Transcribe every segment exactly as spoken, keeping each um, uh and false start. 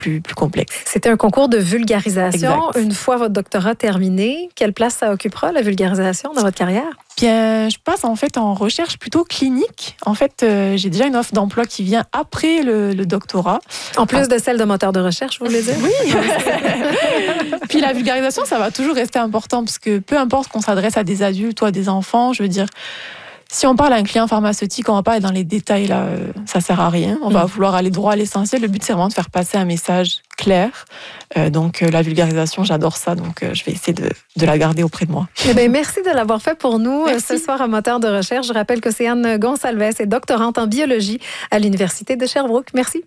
plus, plus complexe. C'était un concours de vulgarisation. Exact. Une fois votre doctorat terminé, quelle place ça occupera, la vulgarisation, dans votre carrière? Bien, je passe en fait en recherche plutôt clinique. En fait, euh, j'ai déjà une offre d'emploi qui vient après le, le doctorat. En plus ah. de celle de moteur de recherche, vous voulez dire? Oui. Puis la vulgarisation, ça va toujours rester important parce que peu importe qu'on s'adresse à des adultes ou à des enfants, je veux dire, si on parle à un client pharmaceutique, on va pas aller dans les détails, là, ça sert à rien. On va vouloir aller droit à l'essentiel. Le but, c'est vraiment de faire passer un message clair. Euh, donc, euh, la vulgarisation, j'adore ça. Donc, euh, je vais essayer de, de la garder auprès de moi. Eh bien, merci de l'avoir fait pour nous merci. Ce soir à Moteur de recherche. Je rappelle que c'est Anne Gonsalves, est doctorante en biologie à l'Université de Sherbrooke. Merci.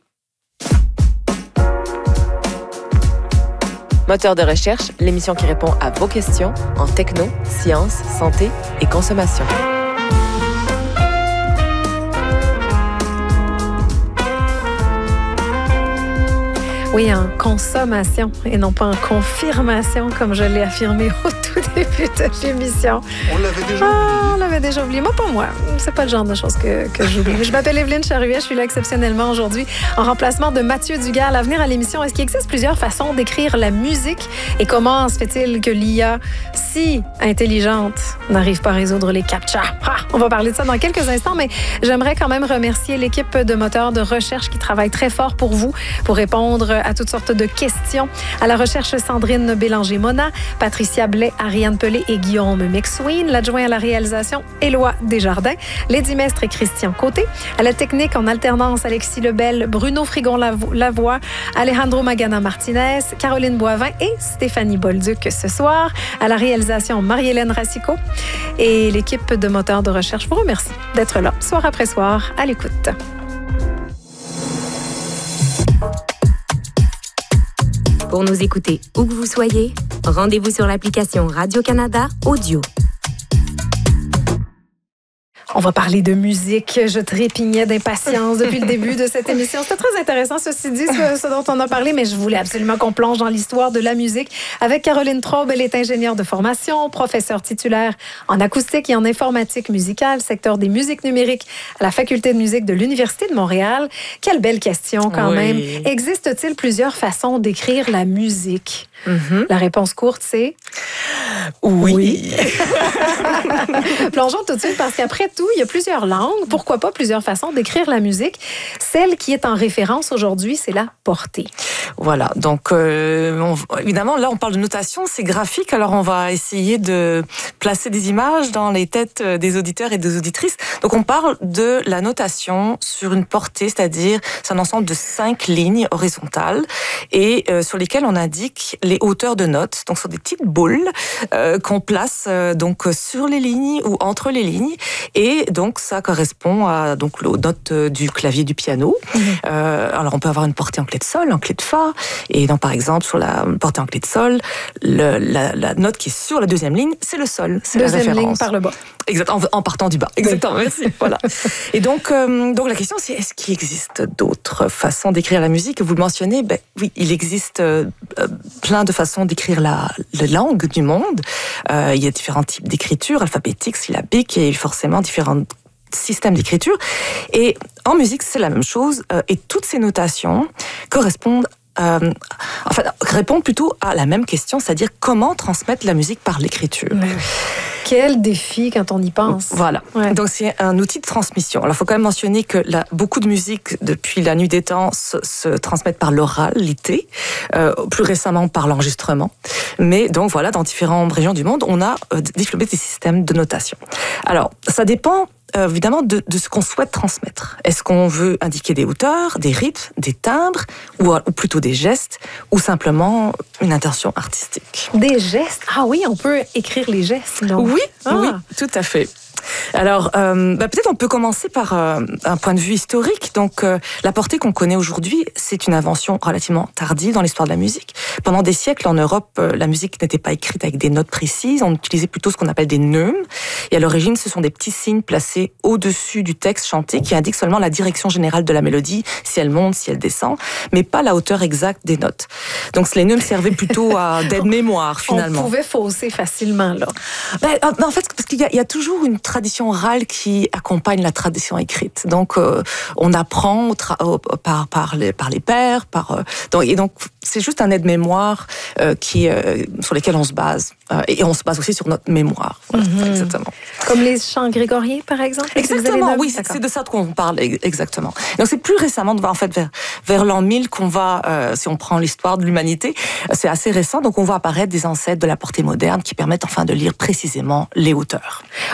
Moteur de recherche, l'émission qui répond à vos questions en techno, sciences, santé et consommation. Oui, en consommation et non pas en confirmation, comme je l'ai affirmé au tout début de l'émission. On l'avait déjà ah, oublié. On l'avait déjà oublié. Moi, pas moi. C'est pas le genre de choses que, que j'oublie. Je m'appelle Evelyne Charuet. Je suis là exceptionnellement aujourd'hui en remplacement de Mathieu Dugas. À l'avenir à l'émission, est-ce qu'il existe plusieurs façons d'écrire la musique? Et comment se fait-il que l'I A, si intelligente, n'arrive pas à résoudre les captcha? Ah, on va parler de ça dans quelques instants, mais j'aimerais quand même remercier l'équipe de Moteur de recherche qui travaille très fort pour vous, pour répondre à toutes sortes de questions. À la recherche, Sandrine Bélanger-Mona, Patricia Blais, Ariane Pelé et Guillaume McSween. L'adjoint à la réalisation, Éloi Desjardins. Lady Mestre et Christian Côté. À la technique, en alternance, Alexis Lebel, Bruno Frigon-Lavoie, Alejandro Magana-Martinez, Caroline Boivin et Stéphanie Bolduc ce soir. À la réalisation, Marie-Hélène Racicot. Et l'équipe de Moteur de recherche vous remercie d'être là, soir après soir, à l'écoute. Pour nous écouter où que vous soyez, rendez-vous sur l'application Radio-Canada Audio. On va parler de musique. Je trépignais d'impatience depuis le début de cette émission. C'était très intéressant, ceci dit, ce, ce dont on a parlé, mais je voulais absolument qu'on plonge dans l'histoire de la musique avec Caroline Traub. Elle est ingénieure de formation, professeure titulaire en acoustique et en informatique musicale, secteur des musiques numériques à la Faculté de musique de l'Université de Montréal. Quelle belle question quand oui. même. Existe-t-il plusieurs façons d'écrire la musique? Mm-hmm. La réponse courte, c'est... Oui. oui. Plongeons tout de suite parce qu'après tout, il y a plusieurs langues. Pourquoi pas plusieurs façons d'écrire la musique? Celle qui est en référence aujourd'hui, c'est la portée. Voilà. Donc, euh, on, évidemment, là, on parle de notation, c'est graphique. Alors, on va essayer de placer des images dans les têtes des auditeurs et des auditrices. Donc, on parle de la notation sur une portée, c'est-à-dire c'est un ensemble de cinq lignes horizontales et euh, sur lesquelles on indique les hauteurs de notes. Donc, sur des petites boules euh, qu'on place euh, donc sur les lignes ou entre les lignes. Et donc, ça correspond à donc aux notes du clavier du piano. Mmh. Euh, alors, on peut avoir une portée en clé de sol, en clé de fa. Et donc, par exemple, sur la portée en clé de sol, le, la, la note qui est sur la deuxième ligne, c'est le sol. C'est deuxième la référence. ligne par le bas. Exact, en, en partant du bas. Exactement, merci. Voilà. Et donc, euh, donc, la question, c'est est-ce qu'il existe d'autres façons d'écrire la musique? Vous le mentionnez, ben oui, il existe euh, plein de façons d'écrire la, la langue du monde. Euh, il y a différents types d'écriture, alphabétique, syllabique, et forcément différents systèmes d'écriture. Et en musique, c'est la même chose. Euh, et toutes ces notations correspondent Euh, enfin, répondre plutôt à la même question, c'est-à-dire comment transmettre la musique par l'écriture. Ouais. Quel défi quand on y pense. Voilà. Ouais. Donc, c'est un outil de transmission. Alors, il faut quand même mentionner que la, beaucoup de musique, depuis la nuit des temps, se, se transmettent par l'oralité, euh, plus récemment par l'enregistrement. Mais donc, voilà, dans différentes régions du monde, on a euh, développé des systèmes de notation. Alors, ça dépend Euh, évidemment de, de ce qu'on souhaite transmettre. Est-ce qu'on veut indiquer des hauteurs, des rythmes, des timbres, ou, ou plutôt des gestes, ou simplement une intention artistique? Des gestes? Ah oui, on peut écrire les gestes, non? Oui, ah. oui, tout à fait. Alors, euh, bah peut-être on peut commencer par euh, un point de vue historique. Donc, euh, la portée qu'on connaît aujourd'hui, c'est une invention relativement tardive dans l'histoire de la musique. Pendant des siècles, en Europe, euh, la musique n'était pas écrite avec des notes précises. On utilisait plutôt ce qu'on appelle des neumes. Et à l'origine, ce sont des petits signes placés au-dessus du texte chanté qui indiquent seulement la direction générale de la mélodie, si elle monte, si elle descend, mais pas la hauteur exacte des notes. Donc, les neumes servaient plutôt à d'aide-mémoire, finalement. On pouvait fausser facilement, là. Ben, en fait, parce qu'il y a, il y a toujours une tradition orale qui accompagne la tradition écrite. Donc, euh, on apprend au tra- au, par, par, les, par les pairs, par, euh, donc, et donc c'est juste un aide-mémoire euh, qui, euh, sur lesquels on se base. Euh, et on se base aussi sur notre mémoire. Voilà, mm-hmm. Exactement. Comme les chants grégoriens, par exemple? Exactement, oui, c'est, c'est de ça qu'on parle, exactement. Donc, c'est plus récemment, en fait, vers, vers l'an mille qu'on va, euh, si on prend l'histoire de l'humanité, c'est assez récent, donc on voit apparaître des ancêtres de la portée moderne qui permettent enfin de lire précisément les auteurs.